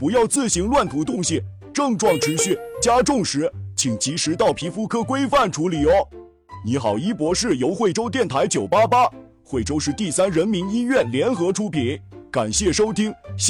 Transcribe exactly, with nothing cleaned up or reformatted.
不要自行乱涂东西，症状持续加重时，请及时到皮肤科规范处理哦。你好，医博士由惠州电台九八八、惠州市第三人民医院联合出品，感谢收听。下